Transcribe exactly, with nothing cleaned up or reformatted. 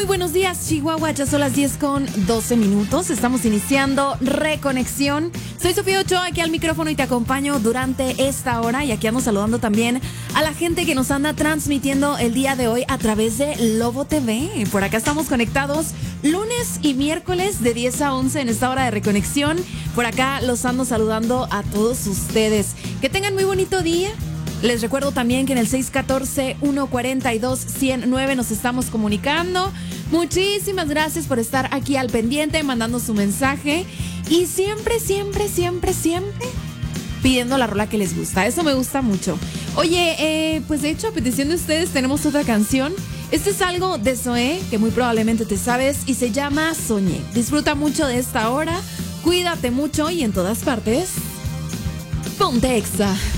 buenos días, Chihuahua. Ya son las diez con doce minutos. Estamos iniciando Reconexión. Soy Sofía Ochoa, aquí al micrófono y te acompaño durante esta hora. Y aquí ando saludando también a la gente que nos anda transmitiendo el día de hoy a través de Lobo T V. Por acá estamos conectados lunes y miércoles de diez a once en esta hora de Reconexión. Por acá los ando saludando a todos ustedes. Que tengan muy bonito día. Les recuerdo también que en el seis uno cuatro, uno cuatro dos, uno cero nueve nos estamos comunicando. Muchísimas gracias por estar aquí al pendiente, mandando su mensaje. Y siempre, siempre, siempre, siempre pidiendo la rola que les gusta. Eso me gusta mucho. Oye, eh, pues de hecho, a petición de ustedes tenemos otra canción. Este es algo de Zoé, que muy probablemente te sabes, y se llama Soñé. Disfruta mucho de esta hora, cuídate mucho y en todas partes, ponte Exa.